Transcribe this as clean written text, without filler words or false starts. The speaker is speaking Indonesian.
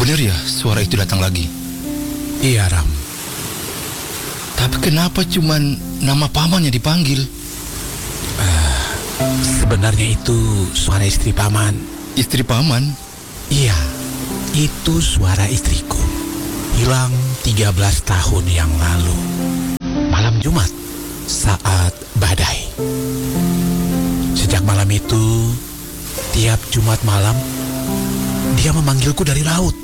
benar ya suara itu datang lagi? Iya, Ram. Tapi kenapa cuman nama paman yang dipanggil? Sebenarnya itu suara istri paman. Istri paman? Iya, itu suara istriku. Hilang 13 tahun yang lalu. Malam Jumat, saat badai. Sejak malam itu, tiap Jumat malam, dia memanggilku dari laut.